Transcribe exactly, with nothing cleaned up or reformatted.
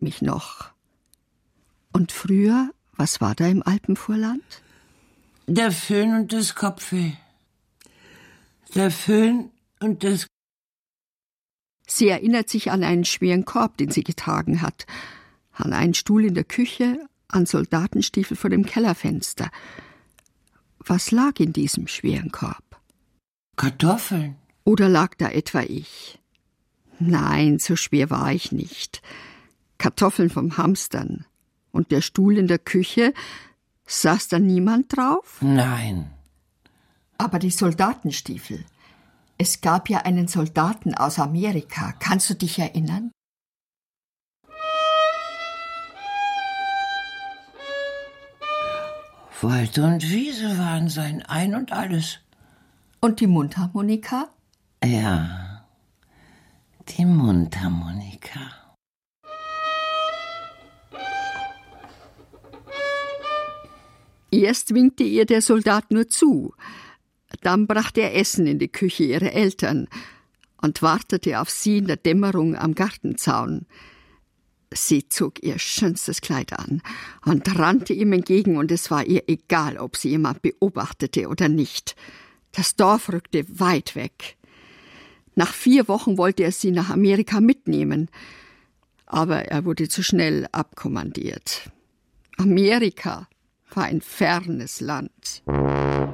mich noch. Und früher, was war da im Alpenvorland? Der Föhn und das Kopfweh. Der Föhn und das... Sie erinnert sich an einen schweren Korb, den sie getragen hat, an einen Stuhl in der Küche, an Soldatenstiefel vor dem Kellerfenster. Was lag in diesem schweren Korb? Kartoffeln. Oder lag da etwa ich? Nein, so schwer war ich nicht. Kartoffeln vom Hamstern. Und der Stuhl in der Küche, saß da niemand drauf? Nein. Aber die Soldatenstiefel. Es gab ja einen Soldaten aus Amerika. Kannst du dich erinnern? Wald und Wiese waren sein Ein und Alles. Und die Mundharmonika? Ja, die Mundharmonika. Erst winkte ihr der Soldat nur zu. Dann brachte er Essen in die Küche ihrer Eltern und wartete auf sie in der Dämmerung am Gartenzaun. Sie zog ihr schönstes Kleid an und rannte ihm entgegen, und es war ihr egal, ob sie jemand beobachtete oder nicht. Das Dorf rückte weit weg. Nach vier Wochen wollte er sie nach Amerika mitnehmen, aber er wurde zu schnell abkommandiert. Amerika war ein fernes Land.